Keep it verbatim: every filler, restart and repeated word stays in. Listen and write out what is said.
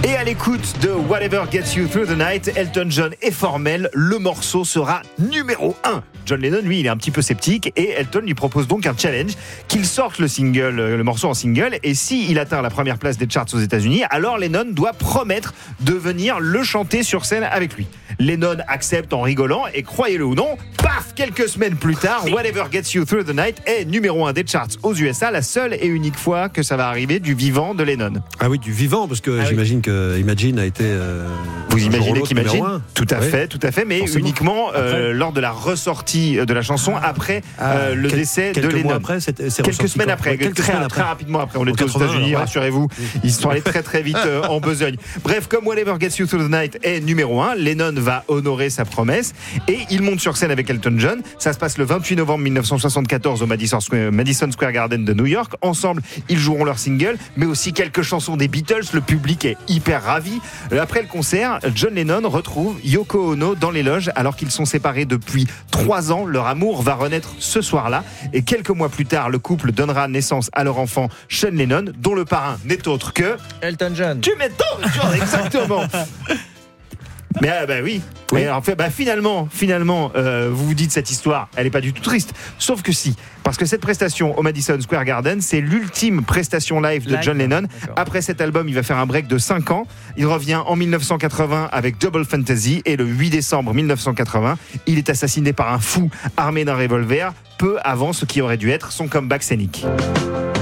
Et à l'écoute de Whatever Gets You Through the Night, Elton John est formel, le morceau sera numéro un. John Lennon, lui, il est un petit peu sceptique et Elton lui propose donc un challenge, qu'il sorte le single, le morceau en single, et s'il atteint la première place des charts aux États-Unis, alors Lennon doit promettre de venir le chanter sur scène avec lui. Lennon accepte en rigolant et croyez-le ou non, paf, quelques semaines plus tard, Whatever Gets You Through the Night est numéro un des charts aux U S A, la seule et unique fois que ça va arriver du vivant de Lennon. Ah oui, du vivant, parce que ah j'imagine oui. que Imagine a été. Euh, Vous imaginez qu'Imagine, tout à oui. fait, tout à fait, mais Forcément. uniquement euh, lors de la ressortie de la chanson ah. après ah. euh, le Quel, décès de Lennon. Mois après, c'est, c'est quelques semaines après, ouais, quelques très, semaines très après. rapidement après. On était aux États-Unis, rassurez-vous, ils sont allés très très vite euh, en besogne. Bref, comme Whatever Gets You Through the Night est numéro un, Lennon va honorer sa promesse et il monte sur scène avec Elton John. Ça se passe le vingt-huit novembre mille neuf cent soixante-quatorze au Madison Square, Madison Square Garden de New York. Ensemble, ils joueront leur single, mais aussi quelques chansons des Beatles. Le public est hyper ravi. Après le concert, John Lennon retrouve Yoko Ono dans les loges alors qu'ils sont séparés depuis trois ans. Leur amour va renaître ce soir-là et quelques mois plus tard, le couple donnera naissance à leur enfant Sean Lennon, dont le parrain n'est autre que Elton John. Tu m'étonnes, exactement. Mais ah bah oui. oui. Et en fait, bah finalement, finalement, euh, vous vous dites cette histoire, elle est pas du tout triste. Sauf que si, parce que cette prestation au Madison Square Garden, c'est l'ultime prestation live de live. John Lennon. D'accord. Après cet album, il va faire un break de cinq ans. Il revient en mille neuf cent quatre-vingts avec Double Fantasy et le huit décembre mille neuf cent quatre-vingts, il est assassiné par un fou armé d'un revolver, peu avant ce qui aurait dû être son comeback scénique.